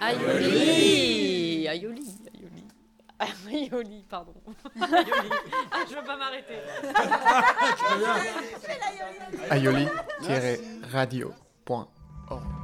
Aioli. Aioli, pardon. Aioli. Ah, je veux pas m'arrêter. aioli-radio.org